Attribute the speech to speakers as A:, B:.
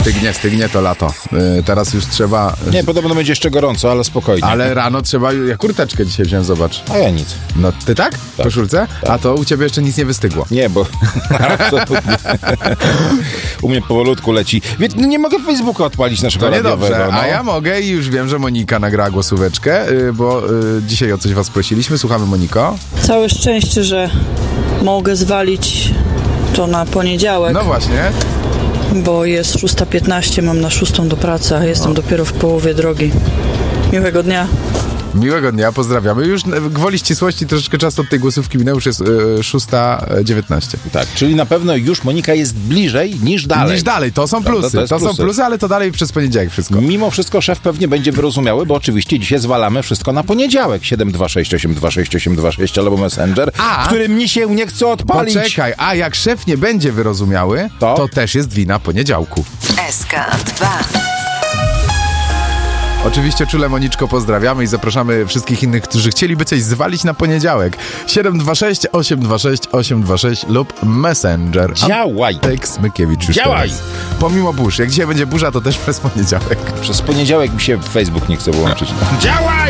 A: Stygnie to lato. Teraz już trzeba...
B: Nie, podobno będzie jeszcze gorąco, ale spokojnie.
A: Ale rano trzeba... Ja kurteczkę dzisiaj wziąłem, zobacz.
B: A ja nic.
A: No ty tak? W koszulce? Tak. A to u ciebie jeszcze nic nie wystygło.
B: Nie, bo... U mnie powolutku leci. No nie mogę Facebooka odpalić naszego radiowego.
A: Niedobrze,
B: no.
A: a ja mogę i już wiem, że Monika nagrała głosóweczkę, bo dzisiaj o coś was prosiliśmy. Słuchamy, Moniko.
C: Całe szczęście, że mogę zwalić to na poniedziałek,
A: No właśnie.
C: bo jest 6:15, mam na 6 do pracy, a jestem dopiero w połowie drogi. Miłego dnia.
A: Miłego dnia, pozdrawiamy. Już gwoli ścisłości troszeczkę czasu od tej głosówki minęło, już jest 6:19.
B: Tak, czyli na pewno już Monika jest bliżej niż dalej.
A: Niż dalej, to są plusy. To są plusy, ale to dalej przez poniedziałek wszystko.
B: Mimo wszystko szef pewnie będzie wyrozumiały, bo oczywiście dzisiaj zwalamy wszystko na poniedziałek. 726 826 826 albo Messenger, który mi się nie chce odpalić.
A: Poczekaj, a jak szef nie będzie wyrozumiały, to też jest wina poniedziałku.
D: SK2.
A: Oczywiście czule, Moniczko, pozdrawiamy i zapraszamy wszystkich innych, którzy chcieliby coś zwalić na poniedziałek. 726 826 826 lub Messenger.
B: Działaj!
A: Antek Smykiewicz już
B: Działaj!
A: teraz. Pomimo burz. Jak dzisiaj będzie burza, to też przez poniedziałek.
B: Przez poniedziałek mi się Facebook nie chce wyłączyć. Działaj!